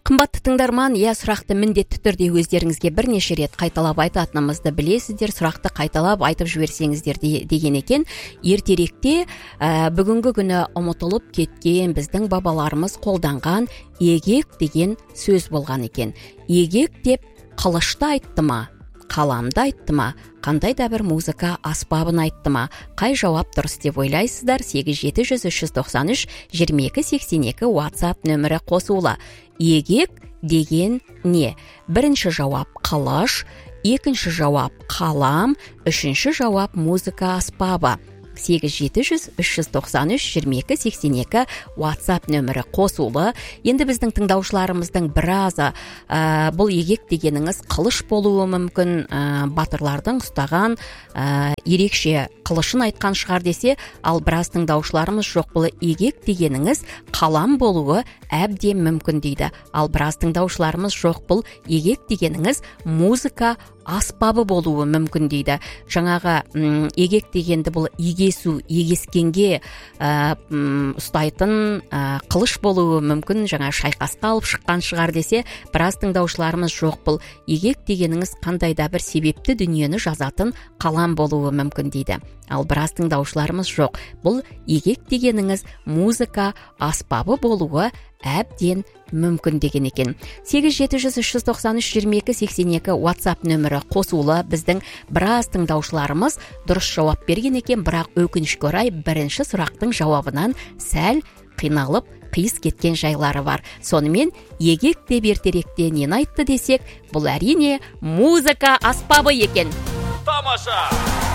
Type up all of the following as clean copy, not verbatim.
Қымбатты тыңдарман, сұрақты міндетті түрде өздеріңізге бірнеше рет қайталап айтатынымызды білесіздер. Сұрақты қайталап айтып жіберсеңіздер деген екен. Ертеректе бүгінгі күні ұмытылып кеткен біздің бабаларымыз қолданған егек деген сөз болған екен. Егек деп қылышты айтты ма, қаламды айтты ма, қандай да бір музыка аспабын айтты ма? Қай жауап дұрыс деп ойлайсыздар? 87-393-2282 WhatsApp нөмірі қосулы. Егек деген не? Бірінші жауап қылыш, екінші жауап қалам, үшінші жауап музыка аспабы. 87-393-2282 WhatsApp нөмірі қосулы. Енді біздің тыңдаушыларымыздың біразы бұл егек дегеніңіз қылыш болуы мүмкін, батырлардың ұстаған ерекше қылышын айтқан шығар десе, ал біраз тыңдаушыларымыз жоқ, бұл егек дегеніңіз қалам болуы әбден мүмкін дейді. Ал біраз тыңдаушыларымыз жоқ, бұл егек дегеніңіз музыка аспабы болуы мүмкін дейді. Жаңағы егек дегенді бұл егескенге ұстайтын қылыш болуы мүмкін, жаңа шайқасқа алып шыққан шығар десе, біраз тыңдаушыларымыз жоқ, бұл егек дегеніңіз қандай да бір себепті дүниені жазатын қалам болуы мүмкін дейді. Ал біраз тыңдаушыларымыз жоқ, бұл егек дегеніңіз музыка аспабы болуы әбден мүмкін деген екен. 87-393-2282 WhatsApp нөмірі қосулы. Біздің біраз тыңдаушыларымыз дұрыс жауап берген екен, бірақ өкінішке орай бірінші сұрақтың жауабынан сәл қиналып қиыс кеткен жайлары бар. Сонымен егек деп ертеректе нені айтты десек, бұл әрине музыка аспабы екен. Тамаша!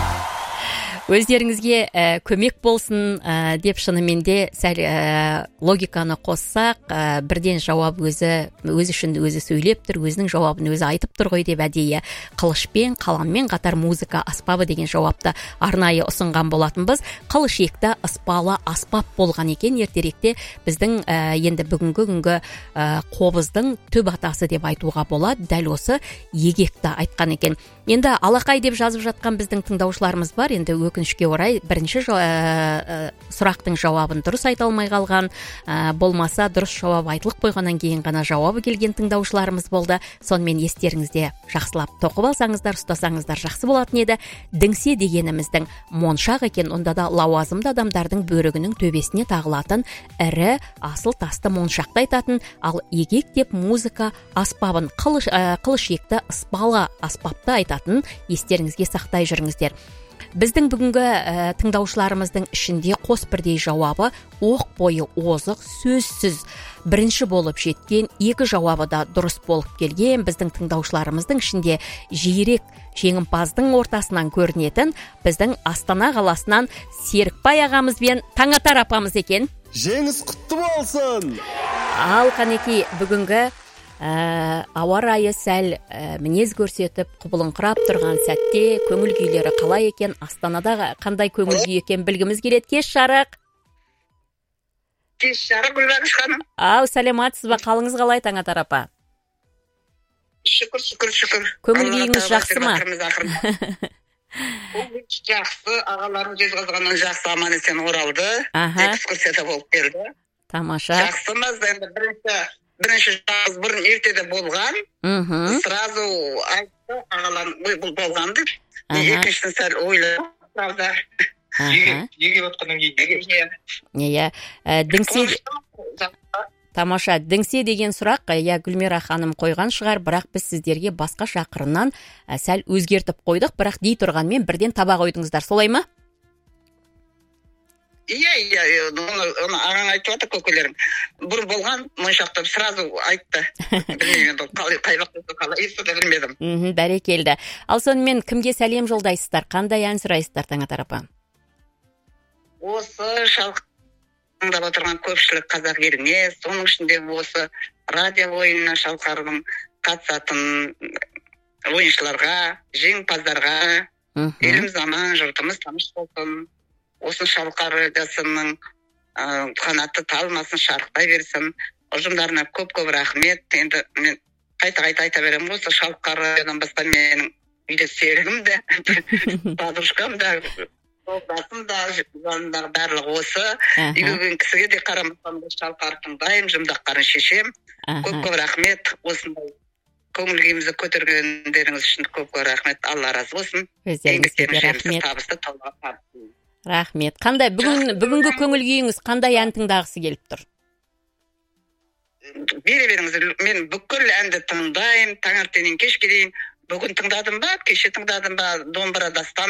Өздеріңізге көмек болсын деп шынымен де сәл логиканы қоссақ, бірден жауап өзі үшін өзі сөйлеп тұр, өзінің жауабын өзі айтып тұр ғой деп әдейі қылышпен, қаламмен қатар музыка аспабы деген жауапты арнайы ұсынған болатынбыз. Қылыш екті аспалы аспап болған екен. Ертеректе біздің енді бүгінгі күнгі қобыздың түп атасы деп айтуға болады. Дәл осы егекті айтқан екен. Енді алақай деп жазып жатқан біздің тыңдаушыларымыз бар. Енді өкінішке орай бірінші сұрақтың жауабын дұрыс айта алмай қалған, болмаса дұрыс жауап айтылып қойғаннан кейін ғана жауабы келген тыңдаушыларымыз болды. Сонымен естеріңізде жақсылап тоқып алсаңыздар, ұстасаңыздар жақсы болатын еді. Діңсе дегеніміздің моншақ екен. Онда да лауазымды адамдардың бөрігінің төбесіне тағылатын ірі асыл тасты моншақты айтатын. Ал егек деп музыка аспабын, қылыш екті ыспалы аспапты айтатын. Естеріңізге сақтай жүріңіздер. Біздің бүгінгі тыңдаушыларымыздың ішінде қос бірдей жауабы оқ бойы озық, сөзсіз бірінші болып жеткен, екі жауабы да дұрыс болып келген. Біздің тыңдаушыларымыздың ішінде жиірек жеңімпаздың ортасынан көрінетін біздің Астана қаласынан Серікбай ағамыз бен Таңатар апамыз екен. Жеңіс құтты болсын! Ал қанеки бүгінгі ауа райы сәл мінез көрсетіп, құбылыңқырап тұрған сәтте көңіл күйлері қалай екен, Астанада қандай көңіл күй екен білгіміз келеді. Кеш жарық. Кеш жарық, Гүлбәкіш ханым. Ау, сәлематсыз ба? Қалыңыз қалай, Таңатар апа? Шүкір. Көңіл күйіңіз жақсы ма? Жақсы, ағаларым жезқазғаннан жақсы аман есен оралды. Экскурсияда болып келді. Тамаша. Жақсымыз, енді бірінші жаз бұрын ертеде болған. Сразу айтты, ағаларым бұл болған деп. Екіншісін сәл ойлап, правда. Еге отқаннан кейін. Діңсе... Тамаша, діңсе деген сұрақ Гүлмира ханым қойған шығар, бірақ біз сіздерге басқа шақырынан сәл өзгертіп қойдық, бірақ дей тұрғанмен бірден таба қойдыңыздар, солай ма? Иә, оны ағаң айтып жатыр көкелерің. Бұрын болған моншақтап сразу айтты. Білмеймін, қалай естіді білмедім. Бәрекелді. Ал сонымен кімге сәлем жолдайсыздар? Қандай ән сұрайсыздар, Таңатар апа? Осы шалқырдап отырған көпшілік қазақ еліне, соның ішінде осы радио ойынына шалқардың қатысатын ойыншыларға, жеңімпаздарға, еліміз аман, жұртымыз тыныш болсын. Осы шалқар радиосының қанаты талмасын, шарықтай берсін. Ұжымдарына көп рахмет. Енді мен қайта айта беремін, осы шалқар радиодан басқа менің үйде серігім де, подружкам да жолдасым да жанымдағы барлығы осы. Үйге келген кісіге де қарамастан шалқар тыңдаймын, жұмдақтарын шешем. Көп рахмет. Осындай көңіл күйімізді көтергендеріңіз үшін көп рахмет. Алла разы болсын. Өздеріңізге де рахмет. Табысты талғап табысын. Рахмет. Қандай бүгінгі көңіл күйіңіз қандай ән тыңдағысы келіп тұр? Бере беріңіздер. Мен бүкіл әнді тыңдаймын, таңертеңнен кешке дейін. Бүгін тыңдадым ба, кеше тыңдадым ба, домбыра дастан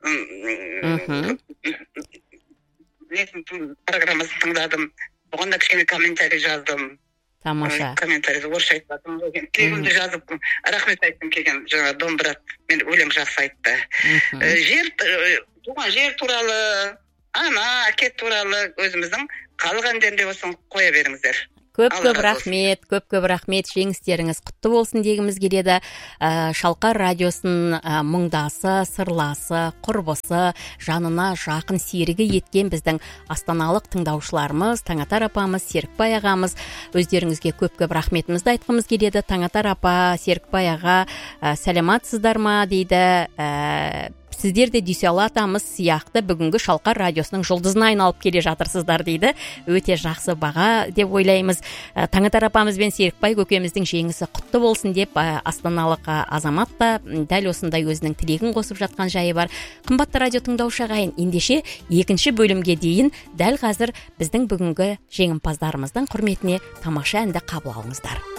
программасын тыңдадым. Бұған да кішкене комментарий жаздым. Тамаша. Комментарийді орысша айтпадым. Кейбірді жазып, рахмет айттым келген жаңа домбыра. Мен өлең жақсы айтты. Туған жер туралы, ана, әке туралы өзіміздің халық әндерінде болсын қоя беріңіздер. Көп рахмет, жеңістеріңіз құтты болсын дегіміз келеді. Шалқар радиосын мұңдасы, сырласы, құрбысы, жанына жақын серігі еткен біздің астаналық тыңдаушыларымыз, Таңатар апамыз, Серікбай ағамыз, өздеріңізге көп рахметімізді айтқымыз келеді. Таңатар апа, Серікбай аға, сәлематсыздар ма дейді. Сіздер де Дүйсеала атамыз сияқты бүгінгі Шалқар радиосының жұлдызына айналып келе жатырсыздар дейді. Өте жақсы баға деп ойлаймыз. Таңатар апамыз бен Серікбай көкеміздің жеңісі құтты болсын деп астаналық азамат та дәл осындай өзінің тілегін қосып жатқан жайы бар. Қымбатты радио тыңдаушы ағайын, ендеше екінші бөлімге дейін дәл қазір біздің бүгінгі жеңімпаздарымыздың құрметіне тамаша әнді қабыл алыңыздар.